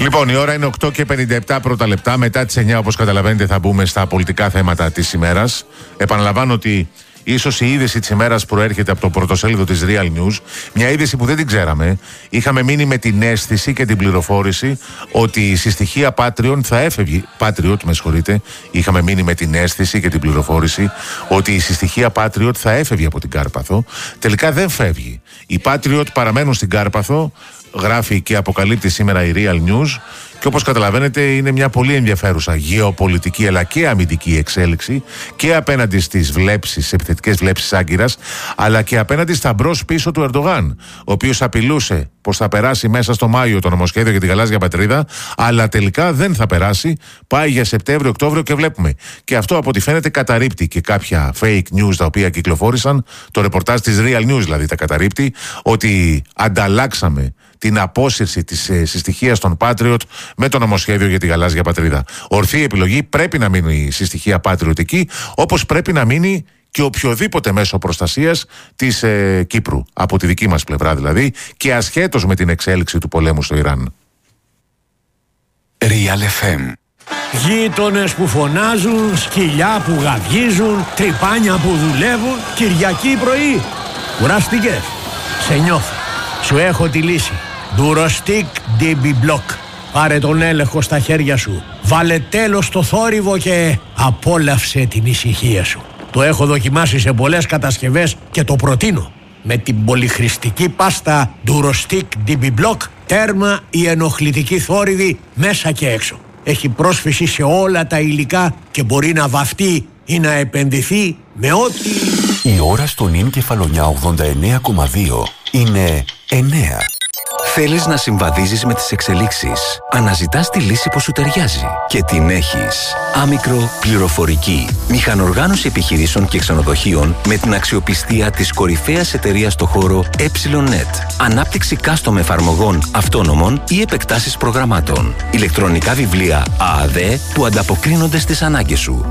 Λοιπόν, η ώρα είναι 8 και 57 πρώτα λεπτά. Μετά τις 9, όπως καταλαβαίνετε, θα μπούμε στα πολιτικά θέματα της ημέρας. Επαναλαμβάνω ότι ίσως η είδηση της ημέρας προέρχεται από το πρωτοσέλιδο της Real News. Μια είδηση που δεν την ξέραμε. Είχαμε μείνει με την αίσθηση και την πληροφόρηση ότι η συστοιχεία Patriot θα έφευγε. Patriot, με συγχωρείτε. Είχαμε μείνει με την αίσθηση και την πληροφόρηση ότι η συστοιχεία Patriot θα έφευγε από την Κάρπαθο. Τελικά δεν φεύγει. Οι Patriot παραμένουν στην Κάρπαθο. Γράφει και αποκαλύπτει σήμερα η Real News. Και όπως καταλαβαίνετε, είναι μια πολύ ενδιαφέρουσα γεωπολιτική αλλά και αμυντική εξέλιξη και απέναντι στις βλέψεις, επιθετικές βλέψεις Άγκυρας, αλλά και απέναντι στα μπρος-πίσω του Ερντογάν, ο οποίος απειλούσε πως θα περάσει μέσα στο Μάιο το νομοσχέδιο για τη γαλάζια πατρίδα, αλλά τελικά δεν θα περάσει. Πάει για Σεπτέμβριο-Οκτώβριο και βλέπουμε. Και αυτό από ό,τι φαίνεται καταρρίπτει και κάποια fake news τα οποία κυκλοφόρησαν. Το ρεπορτάζ της Real News δηλαδή τα καταρρίπτει, ότι ανταλλάξαμε την απόσυρση της συστοιχείας των Patriot με το νομοσχέδιο για τη γαλάζια πατρίδα. Ορθή επιλογή, πρέπει να μείνει η συστοιχεία Patriot εκεί, όπως πρέπει να μείνει και οποιοδήποτε μέσο προστασίας της Κύπρου, από τη δική μας πλευρά δηλαδή, και ασχέτως με την εξέλιξη του πολέμου στο Ιράν. Real FM. Γείτονες που φωνάζουν, σκυλιά που γαβγίζουν, τρυπάνια που δουλεύουν, Κυριακή πρωί. Κουράστηκες? Σε νιώθω. Σου έχω τη λύση. Durostic DB Block. Πάρε τον έλεγχο στα χέρια σου. Βάλε τέλος στο θόρυβο και απόλαυσε την ησυχία σου. Το έχω δοκιμάσει σε πολλές κατασκευές και το προτείνω. Με την πολυχρηστική πάστα Durostic DB Block, τέρμα η ενοχλητική θόρυβη μέσα και έξω. Έχει πρόσφυση σε όλα τα υλικά και μπορεί να βαφτεί ή να επενδυθεί με ό,τι... Η ώρα στο νυν Κεφαλονιά 89,2 είναι 9. Θέλεις να συμβαδίζεις με τις εξελίξεις. Αναζητάς τη λύση που σου ταιριάζει. Και την έχεις. Άμικρο πληροφορική. Μηχανοργάνωση επιχειρήσεων και ξενοδοχείων με την αξιοπιστία της κορυφαίας εταιρείας στο χώρο EPSILONNET. Ανάπτυξη custom εφαρμογών αυτόνομων ή επεκτάσεις προγραμμάτων. Ηλεκτρονικά βιβλία ΑΑΔ που ανταποκρίνονται στις ανάγκες σου.